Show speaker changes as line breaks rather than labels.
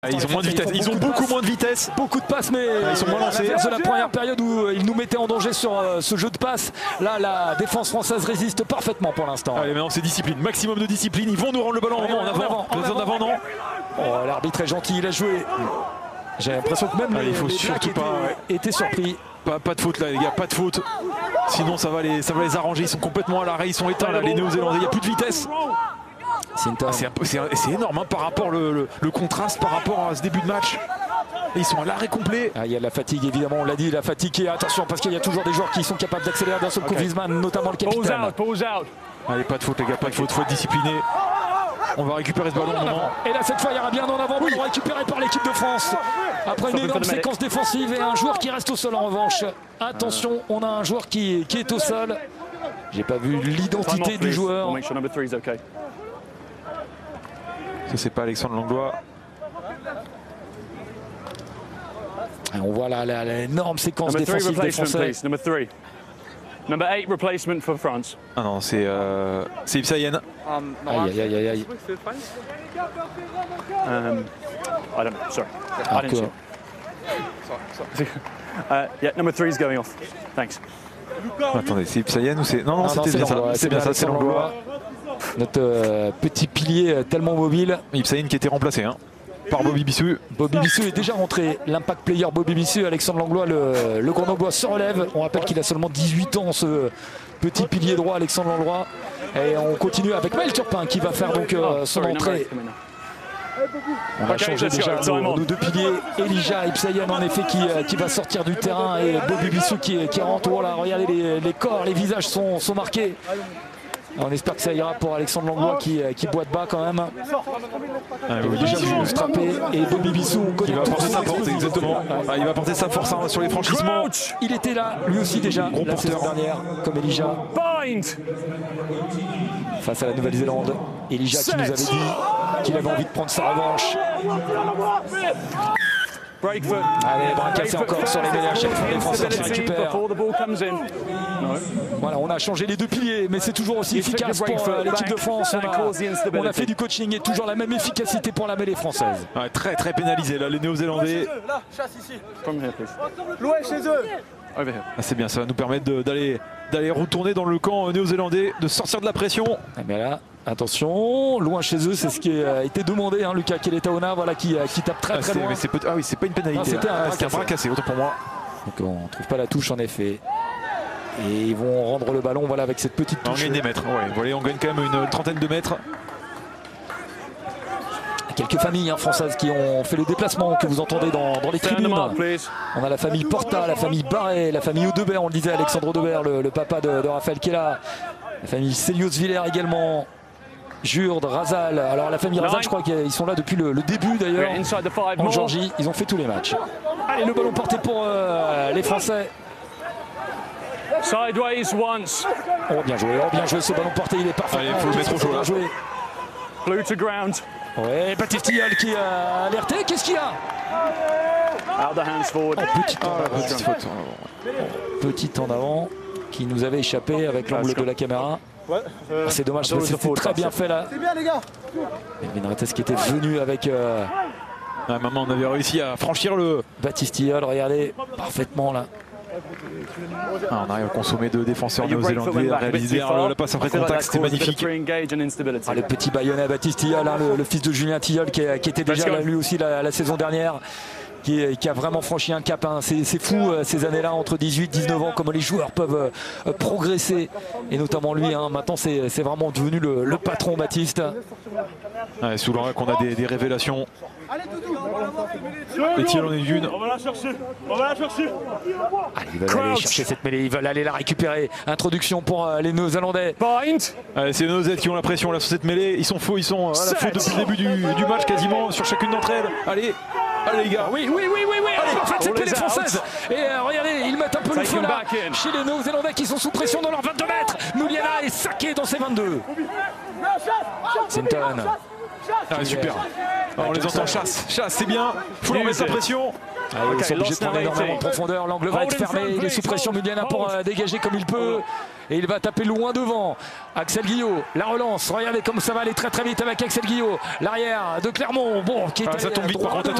Ils ont moins de vitesse, ils ont beaucoup moins de vitesse.
Beaucoup de passes, mais
ils sont moins lancés.
de la première période où ils nous mettaient en danger sur ce jeu de passes. Là, la défense française résiste parfaitement pour l'instant.
Allez, maintenant c'est discipline, maximum de discipline. Ils vont nous rendre le ballon en avant. En avant, non.
Oh, l'arbitre est gentil, il a joué. J'ai l'impression que même
il faut
les
surtout
Blacks étaient surpris.
Pas de faute là, les gars, pas de faute. Sinon, ça va les arranger. Ils sont complètement à l'arrêt, ils sont éteints là, les Néo-Zélandais. Il n'y a plus de vitesse. C'est énorme hein, par rapport le contraste par rapport à ce début de match. Et ils sont à l'arrêt complet.
Il y a de la fatigue évidemment, on l'a dit, la fatigue. Et attention parce qu'il y a toujours des joueurs qui sont capables d'accélérer d'un seul coup. Griezmann, notamment le capitaine.
Allez, pas de faute les gars, pas de faute, faut être discipliné. On va récupérer ce ballon.
Et là cette fois il y aura bien en avant, ballon récupéré par l'équipe de France. Après une énorme séquence défensive et un joueur qui reste au sol en revanche. Attention, on a un joueur qui est au sol. J'ai pas vu l'identité du joueur.
Ça c'est pas Alexandre Langlois.
On voit là l'énorme séquence défensive des Français.
Number 8 replacement for France.
Ah non, c'est Ibsayen.
Aïe.
I don't know, sorry. I didn't see. Yeah, number 3 is going off. Thanks.
Attendez, c'est Ibsayen ou c'est... Non, c'était bien ça. C'est bien ça, c'est Langlois.
Notre petit pilier tellement mobile.
Ibsayen qui était remplacé par Bobby Bissu.
Bobby Bissu est déjà rentré. L'impact player Bobby Bissu, Alexandre Langlois, le Grenoblois se relève. On rappelle qu'il a seulement 18 ans, ce petit pilier droit, Alexandre Langlois. Et on continue avec Maël Turpin qui va faire donc son entrée. On va changer déjà nos deux piliers. Elijah Ibsayen en effet qui va sortir du terrain et Bobby Bissu qui rentre. Voilà, regardez les corps, les visages sont marqués. On espère que ça ira pour Alexandre Langlois qui boite bas quand même. Déjà vous strapper et Bobby Bissou
il va porter sa force exactement. Il va porter sa force sur les franchissements.
Il était là lui aussi déjà la saison dernière comme Elijah. Face à la Nouvelle-Zélande. Elijah qui nous avait dit qu'il avait envie de prendre sa revanche. Allez, bras cassé encore sur les mêlées à chaque fois les Français qui récupèrent. Voilà, on a changé les deux piliers, mais c'est toujours aussi efficace pour l'équipe de France. On a fait du coaching et toujours la même efficacité pour la mêlée française.
Ouais, très pénalisé là, les Néo-Zélandais.
Loin chez eux.
C'est bien, ça va nous permettre d'aller retourner dans le camp néo-zélandais, de sortir de la pression.
Mais là, attention, loin chez eux, c'est ce qui a été demandé. Lucas Keletaona, voilà, qui tape très loin.
Mais c'est pas une pénalité. C'était un bras cassé, autant pour moi.
Donc on ne trouve pas la touche en effet. Et ils vont rendre le ballon voilà, avec cette petite touche.
On gagne des mètres, voilà, on gagne quand même une trentaine de mètres.
Quelques familles françaises qui ont fait le déplacement que vous entendez dans les tribunes. On a la famille Porta, la famille Barret, la famille Audebert, on le disait, Alexandre Audebert, le papa de Raphaël qui est là. La famille Célios-Villers également. Jurde, Razal. Alors la famille Razal, je crois qu'ils sont là depuis le début d'ailleurs. En Géorgie, ils ont fait tous les matchs. Allez, le ballon porté pour les Français.
Sideways once.
Oh, bien joué ce ballon porté, il est parfait.
Allez, il faut le mettre au chaud là.
Blue to ground.
Ouais, Baptiste Tilleul qui a alerté. Qu'est-ce qu'il y a?
Out the hands forward.
Petite en avant qui nous avait échappé avec l'angle de la caméra. C'est dommage, c'était très bien fait là.
C'est bien les gars.
Vinrates qui était venu avec
maman, on avait réussi à franchir le
Baptiste Tilleul, regardez parfaitement là.
On arrive à consommer deux défenseurs néo-zélandais, à réaliser la passe après contact, c'était magnifique.
Le petit Bayonnais Baptiste Tilleul, le fils de Julien Tilleul qui était déjà là, lui aussi la saison dernière. Qui a vraiment franchi un cap. C'est fou ces années-là, entre 18 et 19 ans, comment les joueurs peuvent progresser. Et notamment lui, maintenant c'est vraiment devenu le patron Baptiste.
Sous l'angle qu'on a des révélations. Et Thiel en est une.
On va la chercher.
Allez, ils veulent aller chercher cette mêlée, ils veulent aller la récupérer. Introduction pour les Néo-Zélandais.
C'est les Néo-Zélandais qui ont la pression là sur cette mêlée. Ils sont faux, ils sont à la faute depuis le début du match quasiment sur chacune d'entre elles. Allez les gars.
Oui. En fait, cette mêlée française. Et regardez, ils mettent un peu le feu là chez les Néo-Zélandais qui sont sous pression dans leurs 22 mètres. Mouliana est saqué dans ses 22. Sinton.
Super. On les entend, chasse, c'est bien. Faut leur mettre la pression.
Ils sont obligés de prendre énormément de profondeur. L'angle va être fermé. Il est sous pression. Miliana pour dégager comme il peut. Et il va taper loin devant. Axel Guillot, la relance. Regardez comme ça va aller très très vite avec Axel Guillot. L'arrière de Clermont. Bon, qui est
ça tombe vite par contre.